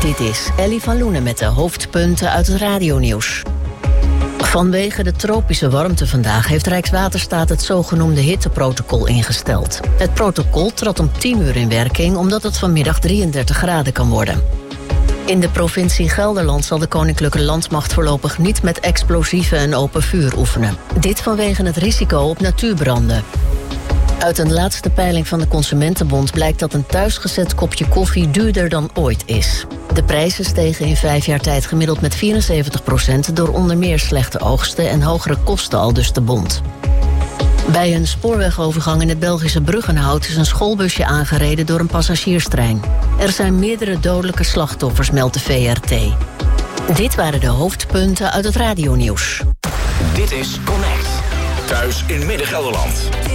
Dit is Ellie van Loenen met de hoofdpunten uit het radionieuws. Vanwege de tropische warmte vandaag heeft Rijkswaterstaat het zogenoemde hitteprotocol ingesteld. Het protocol trad om 10 uur in werking omdat het vanmiddag 33 graden kan worden. In de provincie Gelderland zal de Koninklijke Landmacht voorlopig niet met explosieven en open vuur oefenen. Dit vanwege het risico op natuurbranden. Uit een laatste peiling van de Consumentenbond blijkt dat een thuisgezet kopje koffie duurder dan ooit is. De prijzen stegen in 5 jaar tijd gemiddeld met 74% door onder meer slechte oogsten en hogere kosten, aldus de bond. Bij een spoorwegovergang in het Belgische Bruggenhout is een schoolbusje aangereden door een passagierstrein. Er zijn meerdere dodelijke slachtoffers, meldt de VRT. Dit waren de hoofdpunten uit het radionieuws. Dit is Connect. Thuis in Midden-Gelderland.